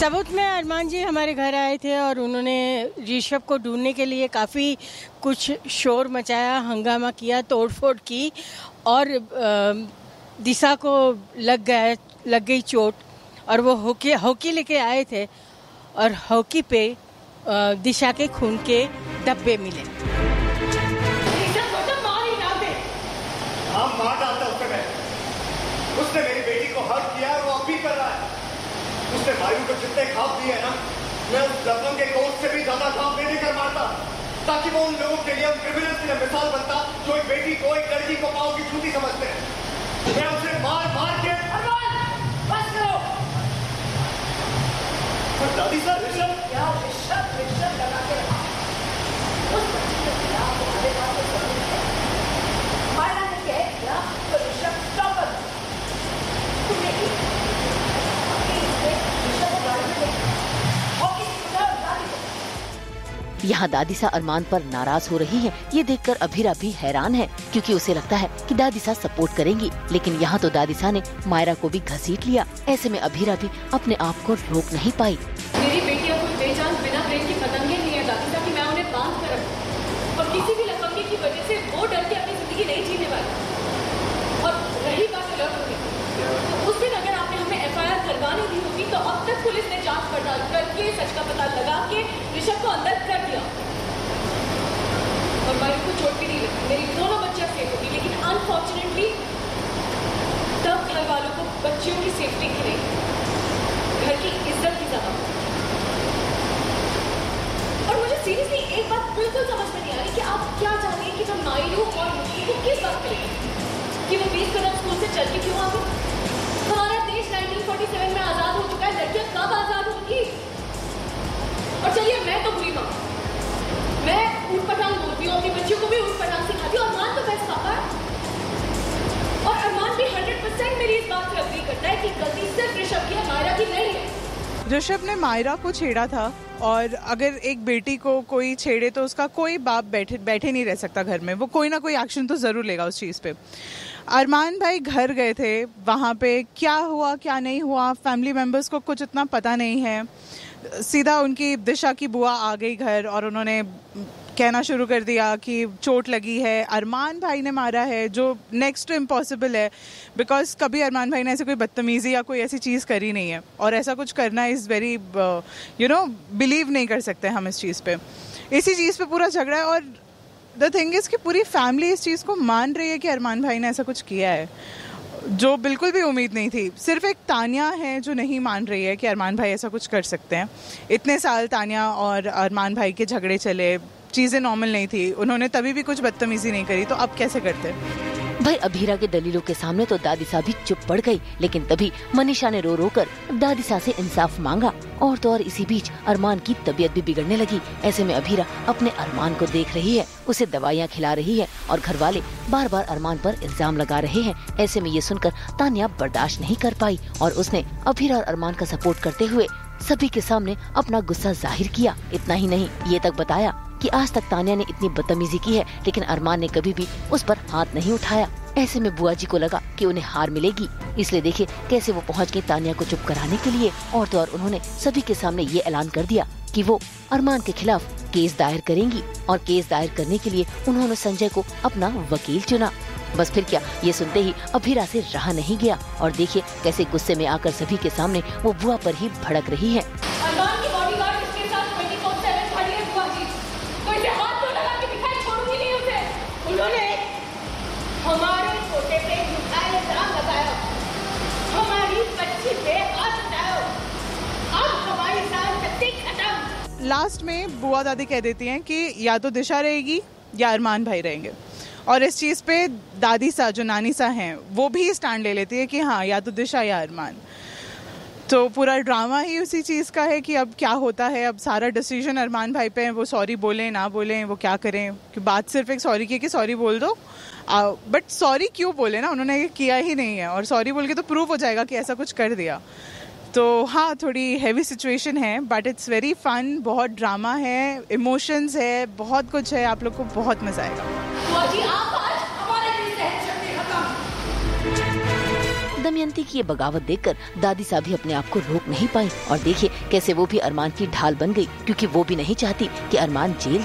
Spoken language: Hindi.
सबूत में अरमान जी हमारे घर आए थे और उन्होंने ऋषभ को ढूंढने के लिए काफ़ी कुछ शोर मचाया, हंगामा किया, तोड़फोड़ की और दिशा को लग गई चोट और वो हॉकी लेके आए थे और हॉकी पे दिशा के खून के धब्बे मिले। मार डालता उसने मेरी बेटी को हर्ट किया और वो अब भी कर रहा है। उसने मायू को जितने घाव दिए ना, मैं उस लखनऊ के कोर्ट से भी ज्यादा घाव दे देकर मारता, ताकि वो उन लोगों के लिए, उन क्रिमिनल्स के लिए मिसाल बनता जो एक बेटी को, एक लड़की को पाँव की जूती समझते हैं। मैं उसे मार मार के बस करो। दादी सर, ऋषभ क्या ऋषभ लगा के रखा उस बच्ची के खिलाफ तुम्हारे पास तो सबूत है। मारना नहीं है क्या तो ऋषभ स्टॉप कर। तुमने यहाँ दादिसा अरमान पर नाराज हो रही है। ये देखकर अभीरा भी हैरान है, क्योंकि उसे लगता है कि दादिसा सपोर्ट करेंगी, लेकिन यहाँ तो दादिसा ने मायरा को भी घसीट लिया। ऐसे में अभीरा भी अपने आप को रोक नहीं पाई। मेरी बेटियां कोई बेजान बिना प्रेम की पतंगे नहीं है दादिसा, कि मैं उन्हें बांध कर रखूं और किसी भी लफंगे की वजह से वो डर के अपनी जिंदगी नहीं जीने वाली। और रही बात अलर्ट होने की, तो उस दिन अगर आपने हमें FIR करवानी दी होगी तो अब तक पुलिस ने जांच पड़ताल करके सच का पता लगा के ऋषभ को अंदर कर दिया और मायू को चोट भी नहीं लगी। मेरी दोनों बच्चियां सेफ होगी, लेकिन अनफॉर्चुनेटली तब घर वालों को बच्चियों की सेफ्टी की नहीं, घर की इज्जत की ज्यादा। और मुझे सीरियसली एक बात बिल्कुल समझ में नहीं आ रही कि आप क्या चाह रही हैं कि हम मायू और मुक्ति को किस बात करेंगे कि वो 20 कदम स्कूल से चल के क्यों आ गए। हमारा देश 1947 में आजाद हो चुका है, लड़कियां कब आजाद होंगी। और चलिए मैं तो बुरी मां, मैं ऊट पटांग बोलती हूँ, अपनी बच्चियों को भी ऊट पटांग सिखाती हूँ। अरमान तो बेस्ट पापा है और अरमान भी 100% मेरी इस बात पर अग्री करता है कि गलती सिर्फ ऋषभ की है, मायरा की नहीं है। ऋषभ ने मायरा को छेड़ा था और अगर एक बेटी को कोई छेड़े तो उसका कोई बाप बैठे नहीं रह सकता घर में, वो कोई ना कोई एक्शन तो ज़रूर लेगा उस चीज़ पे। अरमान भाई घर गए थे, वहाँ पे क्या हुआ क्या नहीं हुआ फैमिली मेम्बर्स को कुछ इतना पता नहीं है। सीधा उनकी दिशा की बुआ आ गई घर और उन्होंने कहना शुरू कर दिया कि चोट लगी है, अरमान भाई ने मारा है, जो नेक्स्ट टू इम्पॉसिबल है बिकॉज कभी अरमान भाई ने ऐसे कोई बदतमीज़ी या कोई ऐसी चीज़ करी नहीं है और ऐसा कुछ करना इज़ वेरी बिलीव नहीं कर सकते हम इस चीज़ पे। इसी चीज़ पे पूरा झगड़ा है और द थिंग इज़ कि पूरी फैमिली इस चीज़ को मान रही है कि अरमान भाई ने ऐसा कुछ किया है, जो बिल्कुल भी उम्मीद नहीं थी। सिर्फ एक तानिया है जो नहीं मान रही है कि अरमान भाई ऐसा कुछ कर सकते हैं। इतने साल तानिया और अरमान भाई के झगड़े चले, चीज़ें नॉर्मल नहीं थी, उन्होंने तभी भी कुछ बदतमीजी नहीं करी, तो अब कैसे करते। भाई अभीरा के दलीलों के सामने तो दादिसा भी चुप पड़ गई, लेकिन तभी मनीषा ने रो रो कर दादिसा से इंसाफ मांगा। और तो और इसी बीच अरमान की तबीयत भी बिगड़ने लगी। ऐसे में अभीरा अपने अरमान को देख रही है, उसे दवाइयाँ खिला रही है और घर वाले बार बार अरमान पर इल्जाम लगा रहे हैं। ऐसे में ये सुनकर तानिया बर्दाश्त नहीं कर पाई और उसने अभीरा और अरमान का सपोर्ट करते हुए सभी के सामने अपना गुस्सा जाहिर किया। इतना ही नहीं, ये तक बताया कि आज तक तानिया ने इतनी बदतमीजी की है, लेकिन अरमान ने कभी भी उस पर हाथ नहीं उठाया। ऐसे में बुआ जी को लगा कि उन्हें हार मिलेगी, इसलिए देखिए कैसे वो पहुंच गई तानिया को चुप कराने के लिए। और तो और उन्होंने सभी के सामने ये ऐलान कर दिया कि वो अरमान के खिलाफ केस दायर करेंगी और केस दायर करने के लिए उन्होंने संजय को अपना वकील चुना। बस फिर क्या, ये सुनते ही अभीरा से रहा नहीं गया और देखिए कैसे गुस्से में आकर सभी के सामने वो बुआ पर ही भड़क रही है। हमारे छोटे पे झूठा इल्जाम लगाया, हमारी बच्ची पे हाथ उठाया, अब हमारी संपत्ति खत्म। लास्ट में बुआ दादी कह देती हैं कि या तो दिशा रहेगी या अरमान भाई रहेंगे और इस चीज़ पे दादी सा जो नानी सा हैं वो भी स्टैंड ले लेती है कि हाँ या तो दिशा या अरमान। तो पूरा ड्रामा ही उसी चीज़ का है कि अब क्या होता है। अब सारा डिसीजन अरमान भाई पे है, वो सॉरी बोलें ना बोलें, वो क्या करें। कि बात सिर्फ एक सॉरी की कि सॉरी बोल दो, बट सॉरी क्यों बोले ना, उन्होंने ये किया ही नहीं है और सॉरी बोल के तो प्रूव हो जाएगा कि ऐसा कुछ कर दिया। तो हाँ, थोड़ी हैवी सिचुएशन है बट इट्स वेरी फन, बहुत ड्रामा है, इमोशंस है, बहुत कुछ है, आप लोग को बहुत मजा आएगा। द दमयंती की ये बगावत देखकर दादी साहब भी अपने आप को रोक नहीं पाई और देखिए कैसे वो भी अरमान की ढाल बन गई, क्योंकि वो भी नहीं चाहती कि अरमान जेल